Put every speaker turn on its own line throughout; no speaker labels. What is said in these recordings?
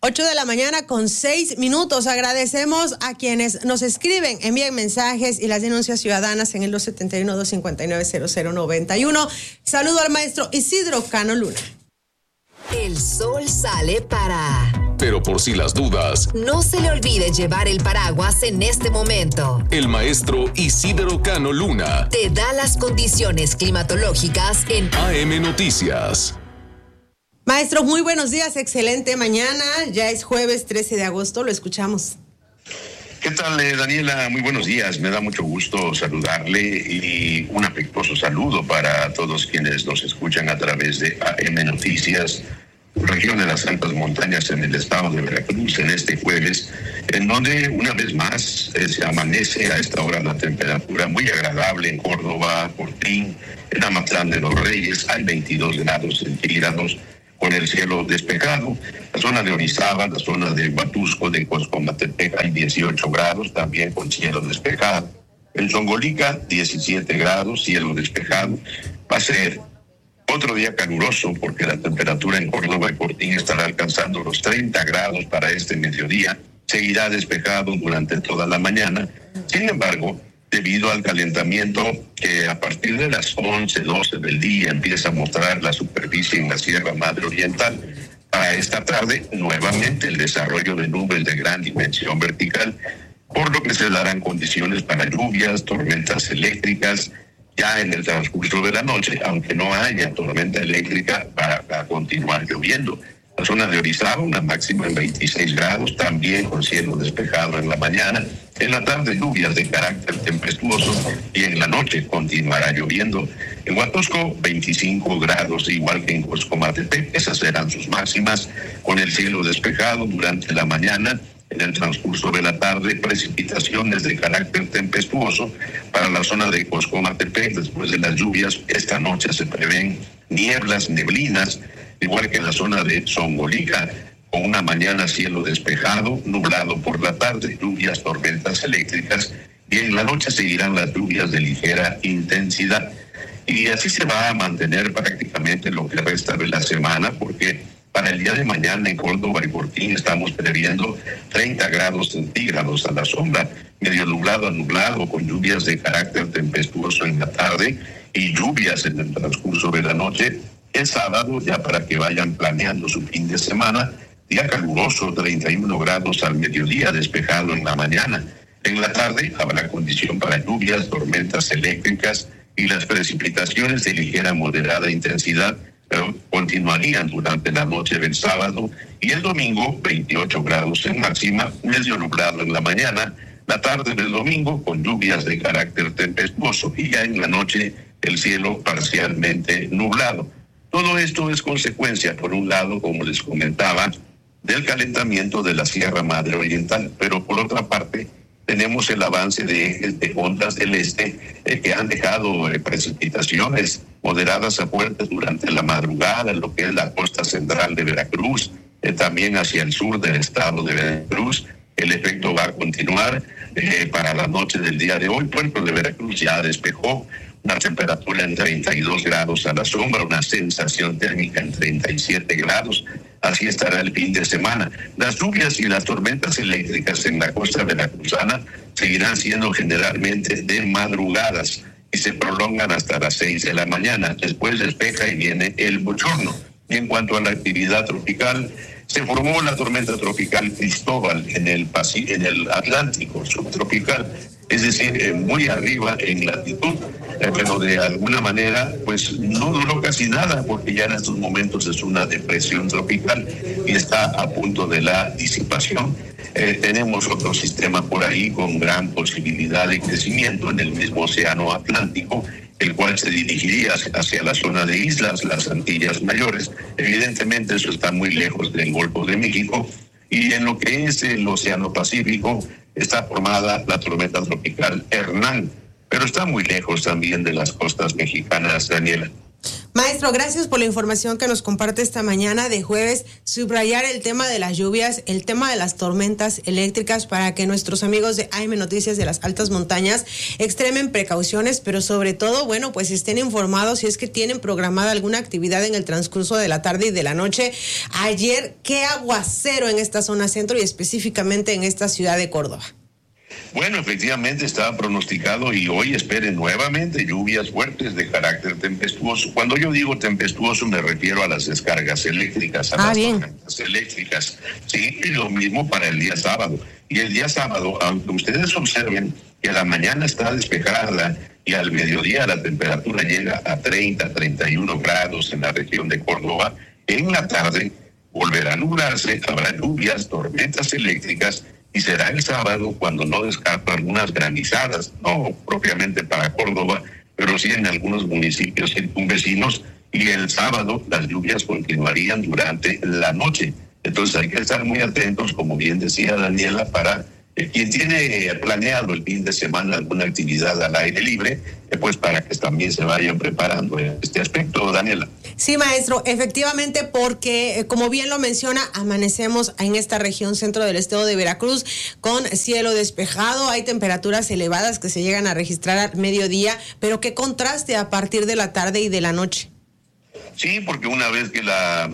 8:06 a.m. Agradecemos a quienes nos escriben, envíen mensajes y las denuncias ciudadanas en el 271-259-0091. Saludo al maestro Isidro Cano Luna.
El sol sale para...
Pero por si las dudas,
no se le olvide llevar el paraguas en este momento.
El maestro Isidro Cano Luna
te da las condiciones climatológicas en
AM Noticias.
Maestro, muy buenos días, excelente mañana. Ya es jueves 13 de agosto, lo escuchamos.
¿Qué tal, Daniela? Muy buenos días. Me da mucho gusto saludarle y un afectuoso saludo para todos quienes nos escuchan a través de AM Noticias, región de las Altas Montañas en el estado de Veracruz, en este jueves, en donde una vez más se amanece a esta hora la temperatura muy agradable en Córdoba, Fortín, en Amatlán de los Reyes, hay 22 grados centígrados, con el cielo despejado. La zona de Orizaba, la zona de Huatusco, de Coscomatepec hay 18 grados, también con cielo despejado. En Zongolica, 17 grados, cielo despejado. Va a ser otro día caluroso porque la temperatura en Córdoba y Fortín estará alcanzando los 30 grados para este mediodía. Seguirá despejado durante toda la mañana. Sin embargo, debido al calentamiento que a partir de las 11, 12 del día empieza a mostrar la superficie en la Sierra Madre Oriental, para esta tarde nuevamente el desarrollo de nubes de gran dimensión vertical, por lo que se darán condiciones para lluvias, tormentas eléctricas, ya en el transcurso de la noche, aunque no haya tormenta eléctrica, para continuar lloviendo. La zona de Orizaba, una máxima en 26 grados, también con cielo despejado en la mañana. En la tarde, lluvias de carácter tempestuoso y en la noche continuará lloviendo. En Huatusco, 25 grados, igual que en Coscomatepec. Esas serán sus máximas, con el cielo despejado durante la mañana. En el transcurso de la tarde, precipitaciones de carácter tempestuoso para la zona de Coscomatepec. Después de las lluvias, esta noche se prevén nieblas, neblinas, igual que en la zona de Zongolica, con una mañana cielo despejado, nublado por la tarde, lluvias, tormentas eléctricas, y en la noche seguirán las lluvias de ligera intensidad. Y así se va a mantener prácticamente lo que resta de la semana, porque para el día de mañana en Córdoba y Fortín estamos previendo 30 grados centígrados a la sombra, medio nublado a nublado, con lluvias de carácter tempestuoso en la tarde y lluvias en el transcurso de la noche. El sábado, ya para que vayan planeando su fin de semana, día caluroso, 31 grados al mediodía, despejado en la mañana. En la tarde habrá condición para lluvias, tormentas eléctricas y las precipitaciones de ligera a moderada intensidad, pero continuarían durante la noche del sábado. Y el domingo, 28 grados en máxima, medio nublado en la mañana. La tarde del domingo con lluvias de carácter tempestuoso y ya en la noche el cielo parcialmente nublado. Todo esto es consecuencia, por un lado, como les comentaba, del calentamiento de la Sierra Madre Oriental, pero por otra parte tenemos el avance de ejes de ondas del este que han dejado precipitaciones moderadas a fuertes durante la madrugada en lo que es la costa central de Veracruz, también hacia el sur del estado de Veracruz. El efecto va a continuar para la noche del día de hoy. Puerto de Veracruz ya despejó, una temperatura en 32 grados a la sombra, una sensación térmica en 37 grados. Así estará el fin de semana. Las lluvias y las tormentas eléctricas en la costa veracruzana seguirán siendo generalmente de madrugadas y se prolongan hasta las 6 de la mañana. Después despeja y viene el bochorno. Y en cuanto a la actividad tropical, se formó la tormenta tropical Cristóbal en el Atlántico subtropical, es decir, muy arriba en latitud, pero de alguna manera pues no duró casi nada porque ya en estos momentos es una depresión tropical y está a punto de la disipación. Tenemos otro sistema por ahí con gran posibilidad de crecimiento en el mismo océano Atlántico, el cual se dirigiría hacia la zona de islas, las Antillas Mayores. Evidentemente eso está muy lejos del Golfo de México, y en lo que es el Océano Pacífico está formada la tormenta tropical Hernán, pero está muy lejos también de las costas mexicanas, Daniela.
Maestro, gracias por la información que nos comparte esta mañana de jueves. Subrayar el tema de las lluvias, el tema de las tormentas eléctricas para que nuestros amigos de AM Noticias de las altas montañas extremen precauciones, pero sobre todo, bueno, pues estén informados si es que tienen programada alguna actividad en el transcurso de la tarde y de la noche. Ayer, qué aguacero en esta zona centro y específicamente en esta ciudad de Córdoba.
Bueno, efectivamente estaba pronosticado y hoy esperen nuevamente lluvias fuertes de carácter tempestuoso. Cuando yo digo tempestuoso me refiero a las descargas eléctricas, a las tormentas eléctricas. Sí, y lo mismo para el día sábado. Y el día sábado, aunque ustedes observen que la mañana está despejada y al mediodía la temperatura llega a 30, 31 grados en la región de Córdoba, en la tarde volverá a nublarse, habrá lluvias, tormentas eléctricas. Y será el sábado cuando no descarto algunas granizadas, no propiamente para Córdoba, pero sí en algunos municipios circunvecinos. Y el sábado las lluvias continuarían durante la noche. Entonces hay que estar muy atentos, como bien decía Daniela, para quien tiene planeado el fin de semana alguna actividad al aire libre, pues para que también se vayan preparando en este aspecto, Daniela.
Sí, maestro, efectivamente, porque como bien lo menciona, amanecemos en esta región centro del estado de Veracruz con cielo despejado, hay temperaturas elevadas que se llegan a registrar al mediodía, pero qué contraste a partir de la tarde y de la noche.
Sí, porque una vez que la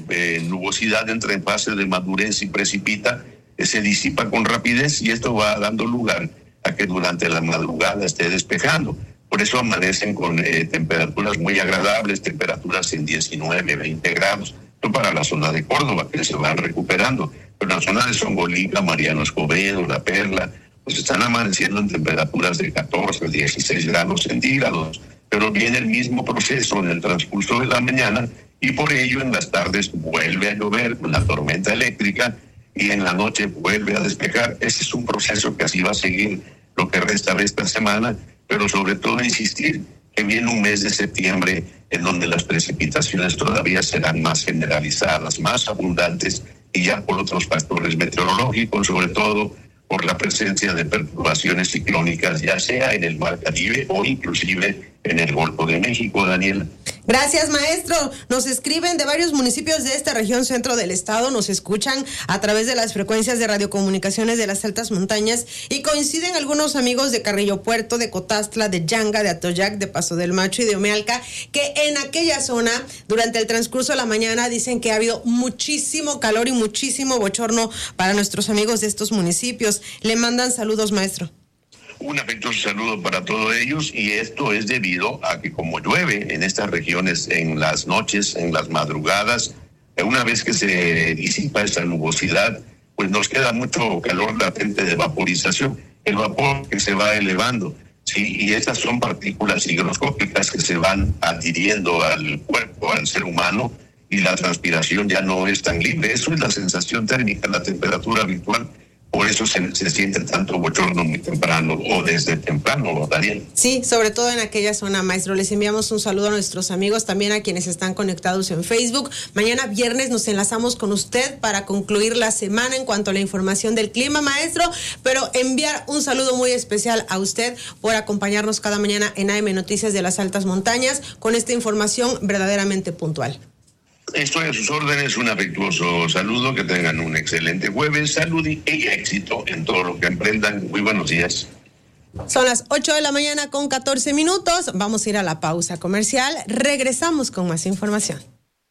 nubosidad entra en fase de madurez y precipita, se disipa con rapidez y esto va dando lugar a que durante la madrugada esté despejando. Por eso amanecen con temperaturas muy agradables, temperaturas en 19, 20 grados. Esto para la zona de Córdoba, que se van recuperando. Pero la zona de Zongolica, Mariano Escobedo, La Perla, pues están amaneciendo en temperaturas de 14, 16 grados centígrados. Pero viene el mismo proceso en el transcurso de la mañana y por ello en las tardes vuelve a llover con la tormenta eléctrica y en la noche vuelve a despejar. Ese es un proceso que así va a seguir lo que resta de esta semana, pero sobre todo insistir que viene un mes de septiembre en donde las precipitaciones todavía serán más generalizadas, más abundantes y ya por otros factores meteorológicos, sobre todo por la presencia de perturbaciones ciclónicas, ya sea en el Mar Caribe o inclusive en el Golfo de México, Daniela.
Gracias, maestro. Nos escriben de varios municipios de esta región centro del estado, nos escuchan a través de las frecuencias de radiocomunicaciones de las altas montañas y coinciden algunos amigos de Carrillo Puerto, de Cotastla, de Yanga, de Atoyac, de Paso del Macho y de Omealca, que en aquella zona, durante el transcurso de la mañana, dicen que ha habido muchísimo calor y muchísimo bochorno para nuestros amigos de estos municipios. Le mandan saludos, maestro.
Un afectuoso saludo para todos ellos y esto es debido a que como llueve en estas regiones en las noches, en las madrugadas, una vez que se disipa esa nubosidad, pues nos queda mucho calor latente de vaporización, el vapor que se va elevando, sí, y estas son partículas higroscópicas que se van adhiriendo al cuerpo, al ser humano, y la transpiración ya no es tan libre. Eso es la sensación térmica, la temperatura habitual. Por eso se siente tanto bochorno muy temprano o desde temprano, Daniel.
Sí, sobre todo en aquella zona, maestro. Les enviamos un saludo a nuestros amigos, también a quienes están conectados en Facebook. Mañana viernes nos enlazamos con usted para concluir la semana en cuanto a la información del clima, maestro, pero enviar un saludo muy especial a usted por acompañarnos cada mañana en AM Noticias de las Altas Montañas con esta información verdaderamente puntual.
Estoy a sus órdenes, un afectuoso saludo, que tengan un excelente jueves, salud y éxito en todo lo que emprendan. Muy buenos días.
Son las 8 de la mañana con 14 minutos, vamos a ir a la pausa comercial, regresamos con más información.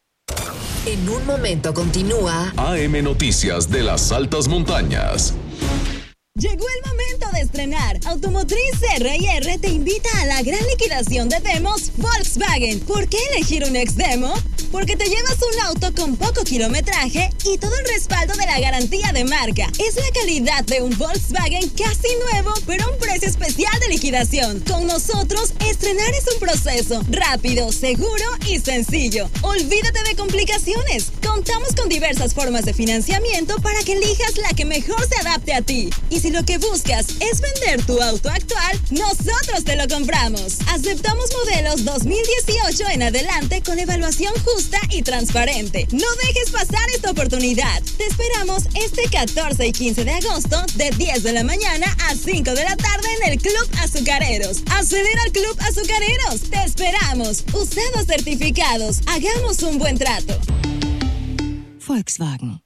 En un momento continúa
AM Noticias de las Altas Montañas.
Llegó el momento de estrenar. Automotriz R&R te invita a la gran liquidación de demos Volkswagen. ¿Por qué elegir un ex-demo? Porque te llevas un auto con poco kilometraje y todo el respaldo de la garantía de marca. Es la calidad de un Volkswagen casi nuevo, pero a un precio especial de liquidación. Con nosotros, estrenar es un proceso rápido, seguro y sencillo. Olvídate de complicaciones. Contamos con diversas formas de financiamiento para que elijas la que mejor se adapte a ti. Y si lo que buscas es vender tu auto actual, nosotros te lo compramos. Aceptamos modelos 2018 en adelante con evaluación justa justa y transparente. No dejes pasar esta oportunidad. Te esperamos este 14 y 15 de agosto de 10 de la mañana a 5 de la tarde en el Club Azucareros. Acelera al Club Azucareros. Te esperamos. Usados certificados. Hagamos un buen trato.
Volkswagen.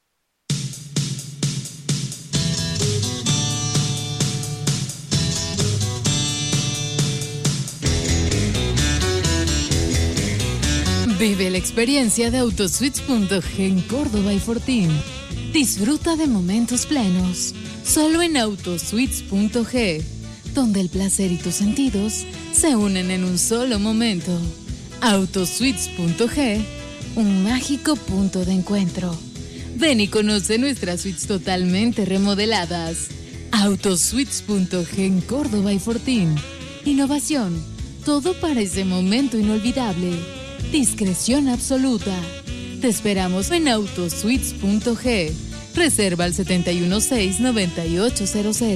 Vive la experiencia de Autosuites.g en Córdoba y Fortín. Disfruta de momentos plenos. Solo en Autosuites.g, donde el placer y tus sentidos se unen en un solo momento. Autosuites.g, un mágico punto de encuentro. Ven y conoce nuestras suites totalmente remodeladas. Autosuites.g en Córdoba y Fortín. Innovación, todo para ese momento inolvidable. Discreción absoluta. Te esperamos en Autosuites.g. Reserva al 716-9800.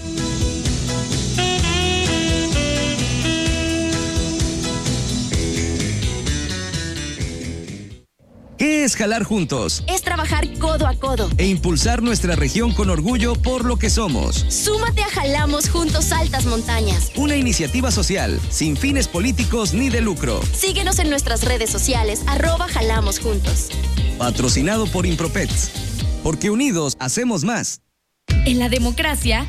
¿Qué es jalar juntos?
Es trabajar codo a codo
e impulsar nuestra región con orgullo por lo que somos.
Súmate a Jalamos Juntos Altas Montañas.
Una iniciativa social, sin fines políticos ni de lucro.
Síguenos en nuestras redes sociales, @Jalamos Juntos.
Patrocinado por Impropets. Porque unidos hacemos más.
En la democracia,